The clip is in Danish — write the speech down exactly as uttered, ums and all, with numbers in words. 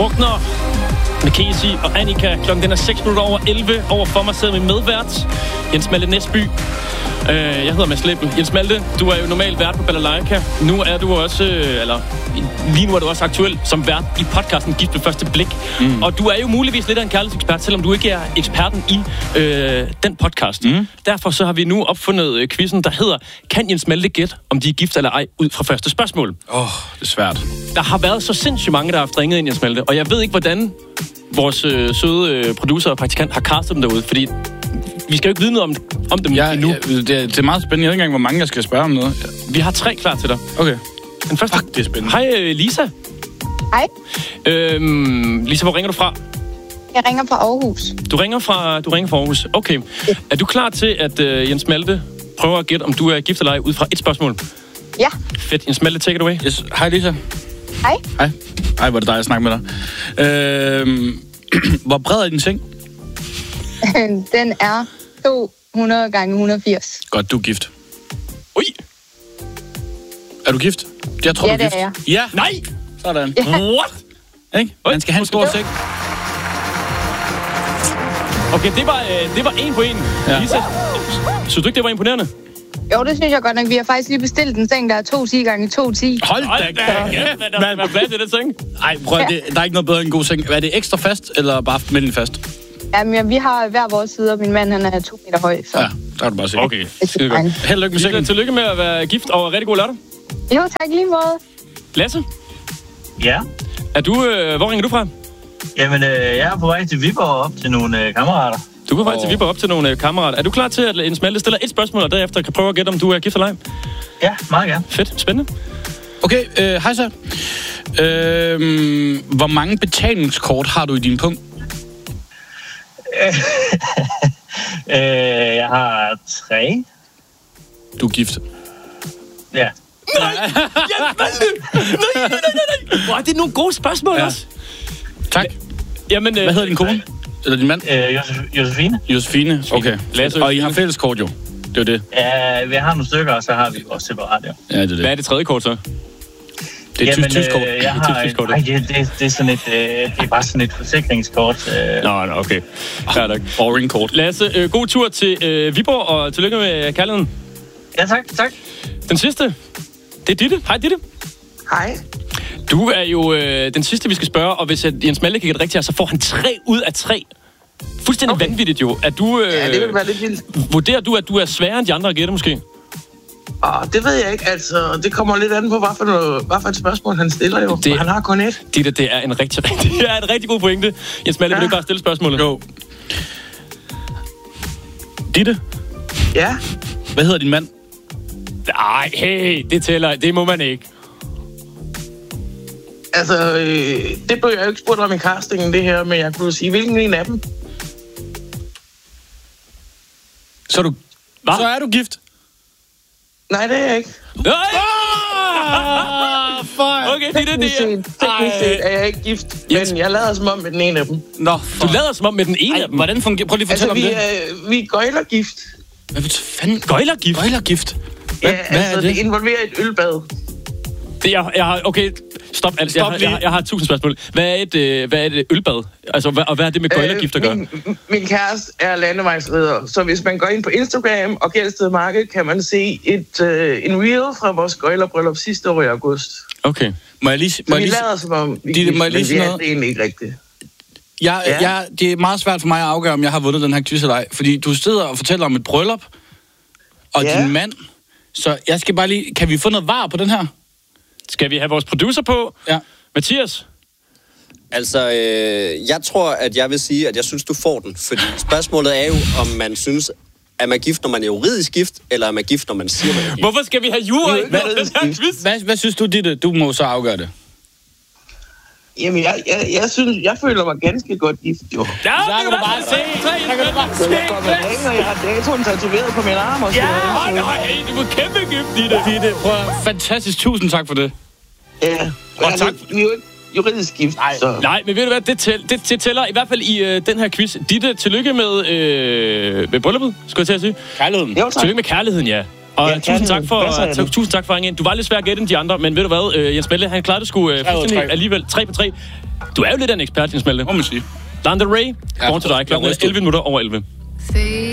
Frugtner med Casey og Annika. Klokken den er seks minutter over elleve. Over for mig sidder min medvært, Jens Malte Næsby. Uh, jeg hedder Mads Leppel. Jens Malte, du er jo normalt vært på Balalaika. Nu er du også, eller lige nu er du også aktuel som vært i podcasten Gift ved første blik. Mm. Og du er jo muligvis lidt af en kærlighedsekspert, selvom du ikke er eksperten i øh, den podcast. Mm. Derfor så har vi nu opfundet øh, quizzen, der hedder: Kan Jens Malte gætte, om de er gift eller ej, ud fra første spørgsmål? Åh, oh, det er svært. Der har været så sindssygt mange, der har haft ringet ind, Jens Malte, og jeg ved ikke, hvordan vores øh, søde øh, producer og praktikant har castet dem derude, fordi vi skal jo ikke vide noget om, om dem ja, endnu. Ja, det, det er meget spændende. Jeg ved ikke engang, hvor mange jeg skal spørge om noget. Vi har tre klar til dig. Okay. Den første. Fuck, det er spændende. Hej, Lisa. Hej. Øhm, Lisa, hvor ringer du fra? Jeg ringer fra Aarhus. Du ringer fra, du ringer fra Aarhus. Okay. Ja. Er du klar til, at uh, Jens Malte prøver at gætte, om du er gift eller ej, ud fra et spørgsmål? Ja. Fedt. Jens Malte, take it away. Yes. Hej, Lisa. Hej. Hej. Hej, hvor er det dig, jeg snakker med dig. Øhm, hvor bred er din seng? Den er to hundrede gange et hundrede og firs. Godt, du er gift. Ui! Er du gift? Jeg tror, ja, du er gift. Ja, det er jeg. Ja. Nej! Sådan. Ja. What? Ikke? Man skal have en stor seng. Okay, det var, øh, det var en på en. Ja. Lisa, synes du ikke, det var imponerende? Jo, det synes jeg godt nok. Vi har faktisk lige bestilt en seng, der er to ti gange to ti. Hold da kæft. Ja, hvad der er plads til den seng? Ej, prøv at, det, der er ikke noget bedre end en god seng. Er det ekstra fast, eller bare mellem fast? Jamen, ja, vi har hver vores side, og min mand, han er to meter høj. Så. Ja, der er du bare se. Okay, skide godt. Held og lykke med Lisa, sengen. tillykke med at være gift, og rigtig god lørdag. Jo, tak lige måde. Lasse, Ja, er du, øh, hvor ringer du fra? jamen øh, jeg er på vej til Viborg op til nogle øh, kammerater. Du kan vej til Åh. Viborg op til nogle øh, kammerater. Er du klar til, at Jens Malte stiller et spørgsmål, og derefter kan prøve at gætte, om du er gift eller ej? Ja, meget gerne. Fedt, spændende. Okay, øh, hej så. Øh, hvor mange betalingskort har du i din punkt? øh, jeg har tre. Du er gift. Ja. Nej, Jens Malte! Nej, nej, nej, nej, nej. Wow, det er nogle gode spørgsmål Ja. også. Tak. Jamen, øh, Hvad hedder din kone? Eller din mand? Øh, Josef- Josefine. Josefine. Okay. Lasse Og I har Josefine. fælles kort jo. Det er jo det. Ja, vi har nogle stykker, og så har vi også separat, ja. Ja, det er det. Hvad er det tredje kort så? Det er et tysk, tysk kort. øh, jeg Det er har... tysk kort, Nej, det, det, det, er sådan et, øh, det er bare sådan et forsikringskort. Øh. Nå, nå, okay. Fair nok. Boring kort. Lasse, øh, god tur til øh, Viborg, og tillykke med kærligheden. Ja, tak, tak. Den sidste, det er Ditte. Hej, Ditte. Hej. Du er jo øh, den sidste, vi skal spørge, og hvis at Jens Malte kan gætte rigtigt her, så får han tre ud af tre. Fuldstændig okay. Vanvittigt jo. Er du, øh, Ja, det vil være lidt vildt. vurderer du, at du er sværere end de andre at gætte måske? Åh, det ved jeg ikke, altså. Det kommer lidt an på, hvad for, noget, hvad for et spørgsmål han stiller jo. Det- Det... Han har kun et. Ditte, det er en rigtig, rigtig, det er en rigtig god pointe. Jens Malte, ja. Vil du ikke bare stille spørgsmålet? Jo. Ditte, Ja. hvad hedder din mand? Nej, hey, det tæller. Det må man ikke. Altså, øh, det blev jeg jo ikke spurgt om i castingen, det her, men jeg kunne sige, hvilken en af dem? Så er du, Hva? så er du gift. Nej, det er jeg ikke. Nej! Ah, fuck. Okay, Ditte, det Teknisk er... set, teknisk set er jeg ikke gift, men jeg lader som om med den ene af dem. Nå, Du lader som om med den ene Ej, af dem. hvordan fungerer... Prøv lige at Altså, fortælle vi, om det. er, vi er gøjlergift. Hvad fanden? Gøjlergift? Gøjlergift? Hvad, Ja, hvad altså, er det? det? det involverer et ølbad. Det, jeg, jeg har, okay, stop. Altså, Stop jeg, lige. jeg, jeg, jeg har tusind spørgsmål. Hvad er et, øh, hvad er et ølbad? Altså, hvad, og hvad er det med gøjlergift at gøre? min, min kæreste er landevejsreder, så hvis man går ind på Instagram og Gelsted Marked, kan man se et, øh, en reel fra vores gøjlerbryllup sidste år i august. Okay. Må jeg lige... Så Må jeg vi lige lader som om, vi Ditte, gift, må jeg lige men sige det er noget? det egentlig ikke rigtigt. Jeg, Ja. jeg, det er meget svært for mig at afgøre, om jeg har vundet den her quiz eller ej. Fordi du sidder og fortæller om et bryllup, og Ja. din mand. Så jeg skal bare lige... Kan vi få noget var på den her? Skal vi have vores producer på? Ja. Mathias? Altså, øh, jeg tror, at jeg vil sige, at jeg synes, du får den. Fordi spørgsmålet er jo, om man synes, er man gift, når man er juridisk gift, eller er man gift, når man siger, man er gift. Hvorfor skal vi have jura i Hvad- den her quiz? Hvad, hvad synes du, Ditte? Du må så afgøre det. Jamen, jeg, jeg, jeg synes, jeg føler mig ganske godt gift, jo. Ja, Så kan du bare se. Så kan du bare Så jeg går med ring, og jeg har datoen tatoveret på min arm og sådan Ja, noget. hold da, hey, du er kæmpe gift i det. Ditte, prøv at... Fantastisk. Tusind tak for det. Ja, Og altså, tak. vi er jo ikke juridisk gift, Nej, så... nej, men ved du hvad, det, tæl, det, det tæller i hvert fald i øh, den her quiz. Ditte, tillykke med, øh, med brylluppet, skulle jeg til at sige. Kærligheden. Jo, tak. Tillykke med kærligheden, ja. Og Ja, tusind, kærlighed. tak for, Masser af uh, den. tusind tak for at ringe ind. Du var lidt svær at gætte end de andre, men ved du hvad, uh, Jens Malte, han klarede det sgu uh, fuldstændig alligevel. tre på tre. Du er jo lidt af en ekspert, Jens Malte. Må man sige. Lana Del Rey, Ja, Born to Die, klokken jeg er rystede. elleve minutter over elleve.